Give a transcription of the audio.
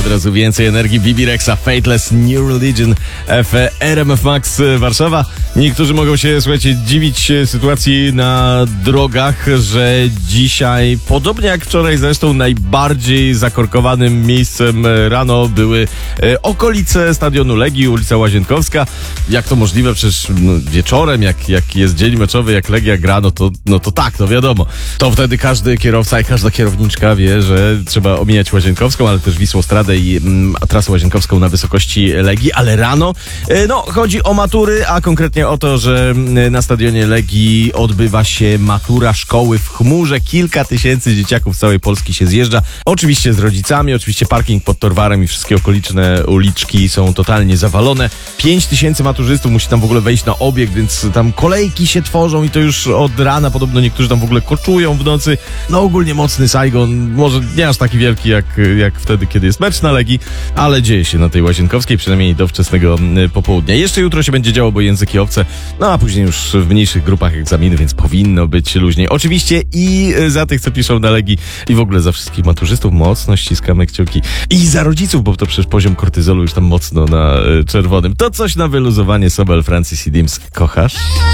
od razu więcej energii. Bibi Rexa, Fateless, New Religion w RMF Max Warszawa. Niektórzy mogą się, słuchajcie, dziwić sytuacji na drogach, że dzisiaj, podobnie jak wczoraj zresztą, najbardziej zakorkowanym miejscem rano były okolice stadionu Legii, ulica Łazienkowska. Jak to możliwe? Przecież wieczorem, jak jest dzień meczowy, jak Legia gra, no to tak, to wiadomo. To wtedy każdy kierowca i każda kierowniczka wie, że trzeba omijać Łazienkowską, ale też Wisłostradę i trasę łazienkowską na wysokości Legii, ale rano, chodzi o matury, a konkretnie o to, że na stadionie Legii odbywa się matura szkoły w chmurze. Kilka tysięcy dzieciaków z całej Polski się zjeżdża. Oczywiście z rodzicami, oczywiście parking pod Torwarem i wszystkie okoliczne uliczki są totalnie zawalone. 5 tysięcy maturzystów musi tam w ogóle wejść na obiekt, więc tam kolejki się tworzą i to już od rana. Podobno niektórzy tam w ogóle koczują w nocy. No ogólnie mocny Saigon, może nie aż taki wielki jak wtedy, kiedy jest mecz na Legii, ale dzieje się na tej Łazienkowskiej, przynajmniej do wczesnego popołudnia. Jeszcze jutro się będzie działo, bo języki obce, no a później już w mniejszych grupach egzaminy, więc powinno być luźniej. Oczywiście i za tych, co piszą na Legii i w ogóle za wszystkich maturzystów mocno ściskamy kciuki. I za rodziców, bo to przecież poziom kortyzolu już tam mocno na czerwonym. To coś na wyluzowanie. Sobel, Francis i Dims. Kochasz?